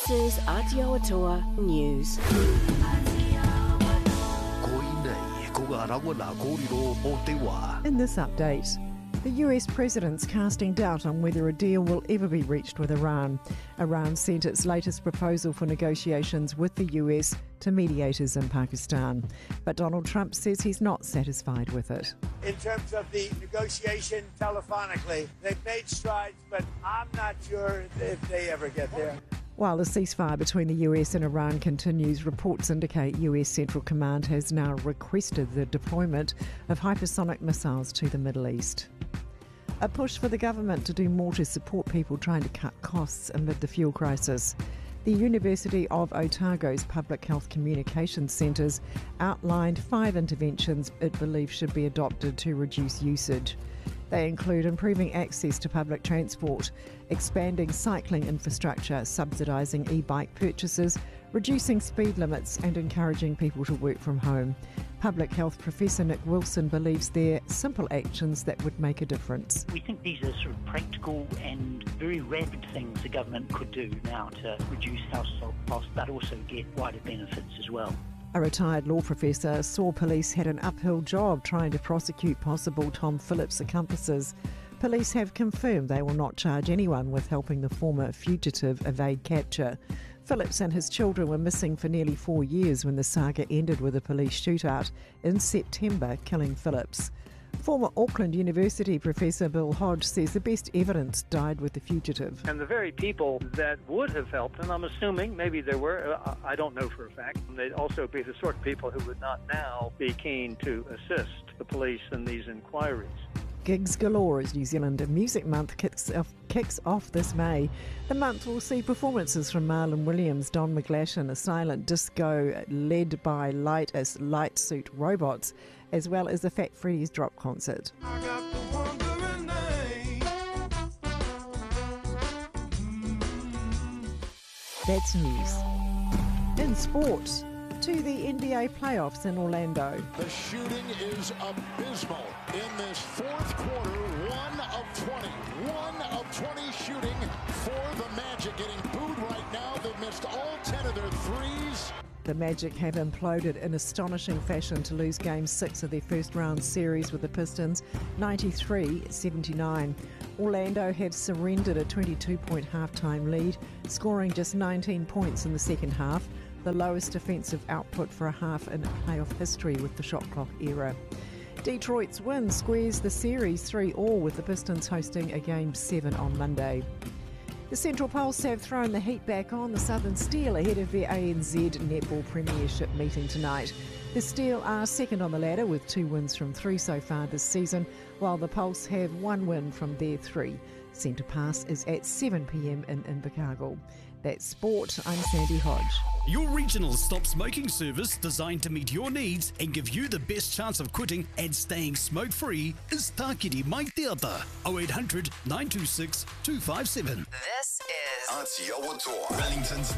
This is Aotearoa News. In this update, the US president's casting doubt on whether a deal will ever be reached with Iran. Iran sent its latest proposal for negotiations with the US to mediators in Pakistan. But Donald Trump says he's not satisfied with it. In terms of the negotiation telephonically, they've made strides, but I'm not sure if they ever get there. While the ceasefire between the US and Iran continues, reports indicate US Central Command has now requested the deployment of hypersonic missiles to the Middle East. A push for the government to do more to support people trying to cut costs amid the fuel crisis. The University of Otago's Public Health Communications Centres outlined 5 interventions it believes should be adopted to reduce usage. They include improving access to public transport, expanding cycling infrastructure, subsidising e-bike purchases, reducing speed limits and encouraging people to work from home. Public health professor Nick Wilson believes they're simple actions that would make a difference. We think these are sort of practical and very rapid things the government could do now to reduce household costs but also get wider benefits as well. A retired law professor saw police had an uphill job trying to prosecute possible Tom Phillips accomplices. Police have confirmed they will not charge anyone with helping the former fugitive evade capture. Phillips and his children were missing for nearly 4 years when the saga ended with a police shootout in September, killing Phillips. Former Auckland University professor Bill Hodge says the best evidence died with the fugitive. And the very people that would have helped, and I'm assuming maybe there were, I don't know for a fact, they'd also be the sort of people who would not now be keen to assist the police in these inquiries. Gigs galore as New Zealand Music Month kicks off this May. The month will see performances from Marlon Williams, Don McGlashan, a silent disco led by Light Suit Robots, as well as the Fat Freddy's Drop concert. That's news. In sport, to the NBA playoffs in Orlando. The shooting is abysmal in this fourth quarter. 1 of 20 shooting for the Magic, getting booed right now. They've missed all 10 of their threes. The Magic have imploded in astonishing fashion to lose Game 6 of their first round series with the Pistons, 93-79. Orlando have surrendered a 22-point halftime lead, scoring just 19 points in the second half, the lowest defensive output for a half in playoff history with the shot clock era. Detroit's win squares the series 3-3 with the Pistons hosting a Game 7 on Monday. The Central Pulse have thrown the heat back on the Southern Steel ahead of their ANZ Netball Premiership meeting tonight. The Steel are second on the ladder with 2 wins from 3 so far this season, while the Pulse have 1 win from their 3. Centre Pass is at 7 p.m. in Invercargill. That's sport. I'm Sandy Hodge. Your regional stop smoking service designed to meet your needs and give you the best chance of quitting and staying smoke-free is Tākiri Mai Te Ata, 0800 926 257. This is Aotearoa, Wellington's